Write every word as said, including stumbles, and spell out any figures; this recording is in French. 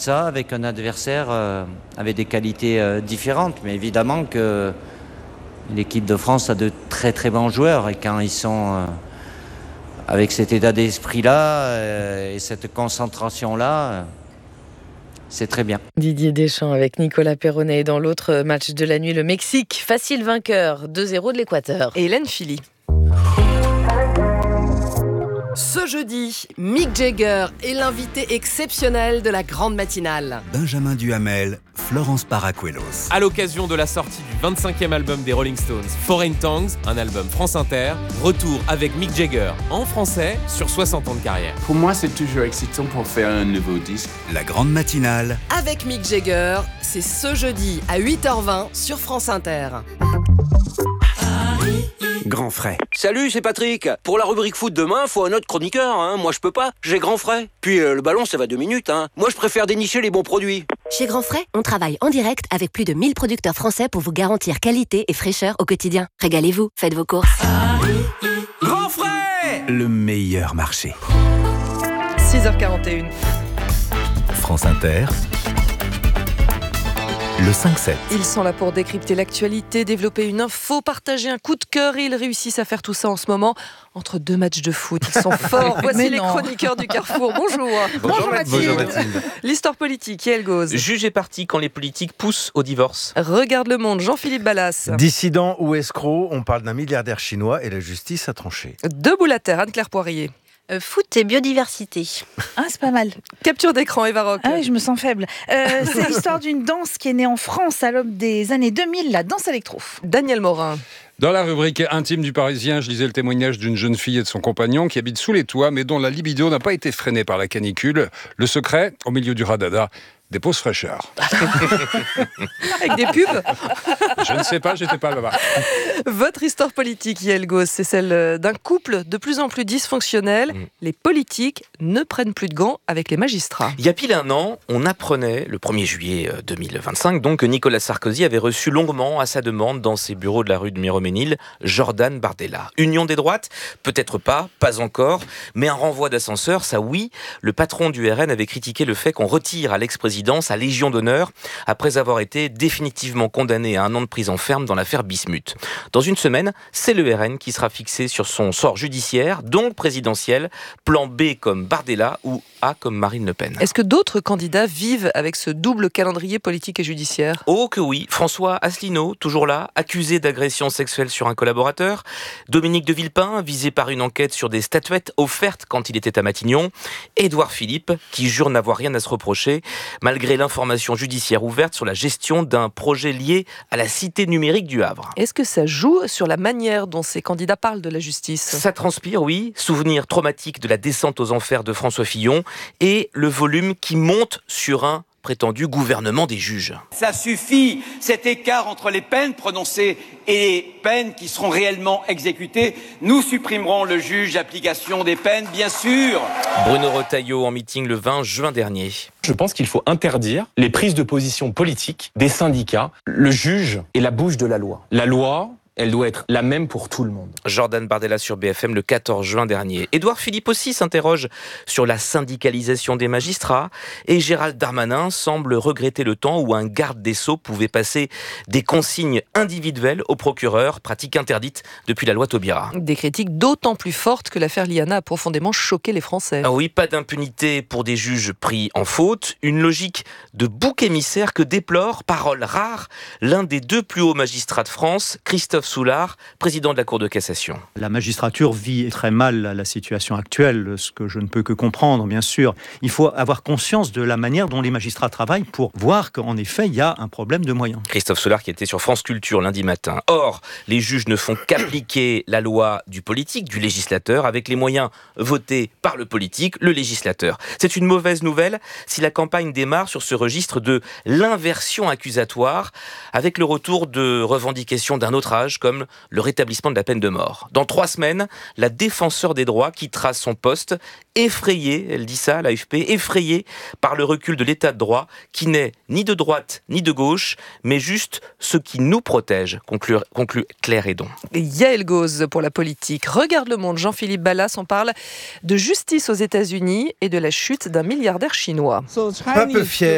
ça avec un adversaire euh, avec des qualités euh, différentes. Mais évidemment que l'équipe de France a de très très bons joueurs et quand ils sont euh, avec cet état d'esprit-là euh, et cette concentration-là, euh, c'est très bien. Didier Deschamps avec Nicolas Perronnet. Dans l'autre match de la nuit, le Mexique, facile vainqueur, deux zéro de l'Équateur. Et Hélène Philly. Ce jeudi, Mick Jagger est l'invité exceptionnel de la grande matinale. Benjamin Duhamel, Florence Paracuelos. À l'occasion de la sortie du vingt-cinquième album des Rolling Stones, Foreign Tongues, un album France Inter, retour avec Mick Jagger en français sur soixante ans de carrière. Pour moi, c'est toujours excitant pour faire un nouveau disque. La grande matinale. Avec Mick Jagger, c'est ce jeudi à huit heures vingt sur France Inter. Grand frais. Salut, c'est Patrick. Pour la rubrique foot demain, faut un autre chroniqueur. Hein. Moi, je peux pas. J'ai grand frais. Puis euh, le ballon, ça va deux minutes. Hein. Moi, je préfère dénicher les bons produits. Chez Grand Frais, on travaille en direct avec plus de mille producteurs français pour vous garantir qualité et fraîcheur au quotidien. Régalez-vous, faites vos courses. Grand frais. Le meilleur marché. six heures quarante et une. France Inter. Le cinq sept. Ils sont là pour décrypter l'actualité, développer une info, partager un coup de cœur et ils réussissent à faire tout ça en ce moment entre deux matchs de foot. Ils sont forts. Voici Mais les non. chroniqueurs du Carrefour. Bonjour. Bonjour Mathilde. Bonjour Mathilde. L'histoire politique, Yael Gauze. Juge est parti quand les politiques poussent au divorce. Regarde le monde, Jean-Philippe Ballas. Dissident ou escroc, on parle d'un milliardaire chinois et la justice a tranché. Debout la terre, Anne-Claire Poirier. Euh, foot et biodiversité. Ah, c'est pas mal. Capture d'écran, Eva Rock. Ah oui, je me sens faible. Euh, c'est l'histoire d'une danse qui est née en France à l'aube des années deux mille, la danse électro. Daniel Morin. Dans la rubrique intime du Parisien, je lisais le témoignage d'une jeune fille et de son compagnon qui habitent sous les toits, mais dont la libido n'a pas été freinée par la canicule. Le secret, au milieu du radada, des pauses fraîcheurs. Avec des pubs. Je ne sais pas, j'étais pas là-bas. Votre histoire politique, Yael Gauze, c'est celle d'un couple de plus en plus dysfonctionnel. Mmh. Les politiques ne prennent plus de gants avec les magistrats. Il y a pile un an, on apprenait, le premier juillet deux mille vingt-cinq, donc, que Nicolas Sarkozy avait reçu longuement à sa demande dans ses bureaux de la rue de Miroménil, Jordan Bardella. Union des droites? Peut-être pas, pas encore, mais un renvoi d'ascenseur, ça oui. Le patron du R N avait critiqué le fait qu'on retire à l'ex-président sa Légion d'honneur après avoir été définitivement condamné à un an de prison ferme dans l'affaire Bismuth. Dans une semaine, c'est le R N qui sera fixé sur son sort judiciaire, donc présidentiel, plan B comme Bardella ou A comme Marine Le Pen. Est-ce que d'autres candidats vivent avec ce double calendrier politique et judiciaire? Oh que oui, François Asselineau, toujours là, accusé d'agression sexuelle sur un collaborateur. Dominique de Villepin, visé par une enquête sur des statuettes offertes quand il était à Matignon. Édouard Philippe, qui jure n'avoir rien à se reprocher, malgré l'information judiciaire ouverte sur la gestion d'un projet lié à la cité numérique du Havre. Est-ce que ça joue sur la manière dont ces candidats parlent de la justice? Ça transpire, oui. Souvenir traumatique de la descente aux enfers de François Fillon et le volume qui monte sur un prétendu gouvernement des juges. Ça suffit, cet écart entre les peines prononcées et les peines qui seront réellement exécutées. Nous supprimerons le juge d'application des peines, bien sûr. Bruno Retailleau en meeting le vingt juin dernier. Je pense qu'il faut interdire les prises de position politiques des syndicats. Le juge est la bouche de la loi. La loi, elle doit être la même pour tout le monde. Jordan Bardella sur B F M le quatorze juin dernier. Édouard Philippe aussi s'interroge sur la syndicalisation des magistrats et Gérald Darmanin semble regretter le temps où un garde des Sceaux pouvait passer des consignes individuelles au procureur, pratique interdite depuis la loi Taubira. Des critiques d'autant plus fortes que l'affaire Liana a profondément choqué les Français. Ah oui, pas d'impunité pour des juges pris en faute, une logique de bouc émissaire que déplore, parole rare, l'un des deux plus hauts magistrats de France, Christophe Soulard, président de la Cour de cassation. La magistrature vit très mal la situation actuelle, ce que je ne peux que comprendre, bien sûr. Il faut avoir conscience de la manière dont les magistrats travaillent pour voir qu'en effet, il y a un problème de moyens. Christophe Soulard qui était sur France Culture lundi matin. Or, les juges ne font qu'appliquer la loi du politique, du législateur, avec les moyens votés par le politique, le législateur. C'est une mauvaise nouvelle si la campagne démarre sur ce registre de l'inversion accusatoire, avec le retour de revendications d'un autre âge, comme le rétablissement de la peine de mort. Dans trois semaines, la défenseur des droits quittera son poste, effrayée, elle dit ça à l'A F P, effrayée par le recul de l'état de droit qui n'est ni de droite ni de gauche, mais juste ce qui nous protège, conclut, conclut Claire Hédon. Yael Gauze pour la politique. Regarde le monde, Jean-Philippe Ballas, on parle de justice aux États-Unis et de la chute d'un milliardaire chinois. Pas peu fier.